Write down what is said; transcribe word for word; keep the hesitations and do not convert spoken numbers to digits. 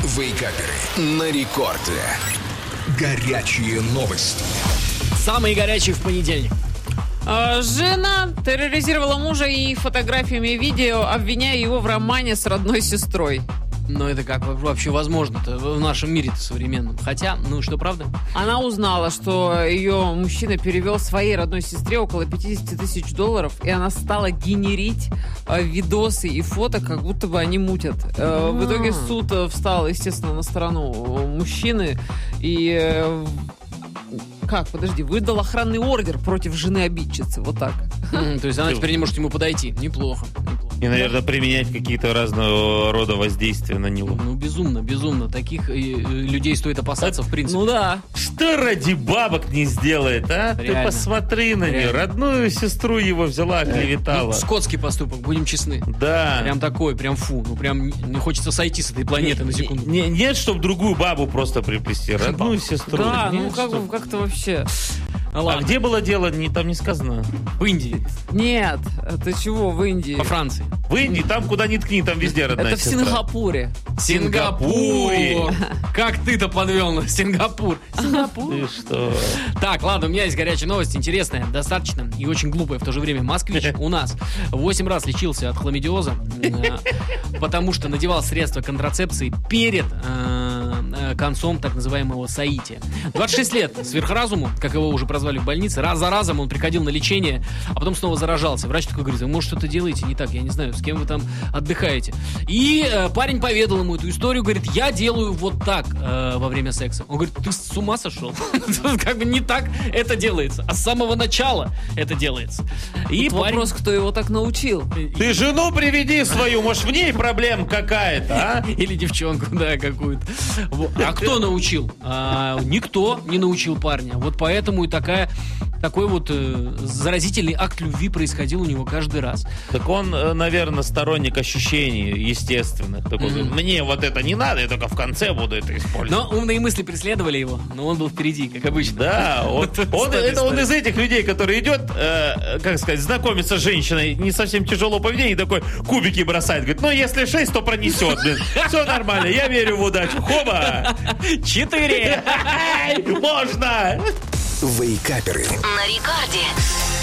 Вейкаперы на рекорде. Горячие новости. Самые горячие в понедельник. Жена терроризировала мужа и фотографиями и видео, обвиняя его в романе с родной сестрой. Но это как вообще возможно-то в нашем мире-то современном? Хотя, ну что, правда? Она узнала, что ее мужчина перевел своей родной сестре около пятьдесят тысяч долларов, и она стала генерить э, видосы и фото, как будто бы они мутят. Э, в итоге суд э, встал, естественно, на сторону мужчины и... Э, Как, подожди, выдал охранный ордер против жены обидчицы, вот так. Mm, то есть она теперь не может ему подойти. Неплохо. неплохо. И, наверное, применять какие-то разного рода воздействия на него. Ну, безумно, безумно. Таких э, людей стоит опасаться, в принципе. Ну да. Что ради бабок не сделает, а? Реально. Ты посмотри на нее. Родную сестру его взяла, клеветала. Ну, скотский поступок, будем честны. Да. Прям такой, прям фу. Ну, прям не хочется сойти с этой планеты не, на секунду. Не, нет, чтобы другую бабу просто приплести. Родную сестру. Да, Нет, ну как, чтоб... как-то вообще... Ну, А где было дело, не, там не сказано. В Индии. Нет, ты чего в Индии? По Франции. В Индии, там, куда ни ткни, там везде родная Это в сестра. Сингапуре. Сингапур! Как ты-то подвел на Сингапур? Сингапур. Ты что? Так, ладно, у меня есть горячая новость, интересная, достаточно и очень глупая в то же время. Москвич у нас восемь раз лечился от хламидиоза, потому что надевал средства контрацепции перед концом так называемого соития. двадцать шесть лет сверхразуму, как его уже прозвали в больнице, раз за разом он приходил на лечение, а потом снова заражался. Врач такой говорит: вы, может, что-то делаете не так, я не знаю, с кем вы там отдыхаете. И э, парень поведал ему эту историю, говорит: я делаю вот так э, во время секса. Он говорит: ты с ума сошел? Как бы не так это делается, а с самого начала это делается. И вопрос, кто его так научил. Ты жену приведи свою, может, в ней проблема какая-то, а? Или девчонку, да, какую-то. А кто научил? А, никто не научил парня. Вот поэтому и такая, такой вот э, заразительный акт любви происходил у него каждый раз. Так он, наверное, сторонник ощущений естественных. Такой, mm-hmm. мне вот это не надо, я только в конце буду это использовать. Но умные мысли преследовали его, но он был впереди, как обычно. Да, он, он, это он из этих людей, который идет, э, как сказать, знакомиться с женщиной, не совсем тяжело поведение, и такой кубики бросает. Говорит: ну, если шесть, то пронесет. Блин. Все нормально, я верю в удачу. Хоба! Четыре! Можно! Вейкаперы на рекорде.